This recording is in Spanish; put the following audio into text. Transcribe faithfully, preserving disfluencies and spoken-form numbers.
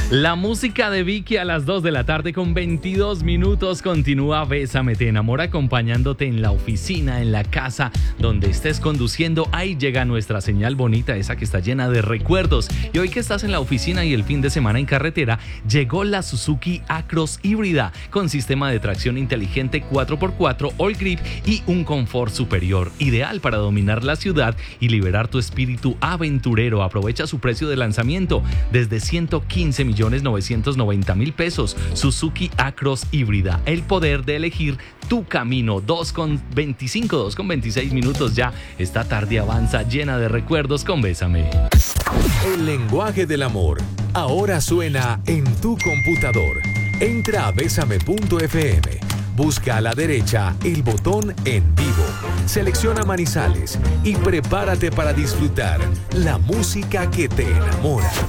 La música de Vicky a las dos de la tarde con veintidós minutos. Continúa Bésame te enamora, acompañándote en la oficina, en la casa, donde estés conduciendo. Ahí llega nuestra señal bonita, esa que está llena de recuerdos. Y hoy que estás en la oficina y el fin de semana en carretera, llegó la Suzuki A-Cross híbrida con sistema de tracción inteligente cuatro por cuatro All Grip y un confort superior, ideal para dominar la ciudad y liberar tu espíritu aventurero. Aprovecha su precio de lanzamiento desde ciento quince millones novecientos noventa mil pesos. Suzuki A-Cross híbrida, el poder de elegir tu camino. Dos con veinticinco, dos con veintiséis minutos ya. Esta tarde avanza llena de recuerdos con Bésame. El lenguaje del amor ahora suena en tu computador. Entra a bésame punto efe eme. Busca a la derecha el botón En Vivo. Selecciona Manizales y prepárate para disfrutar la música que te enamora.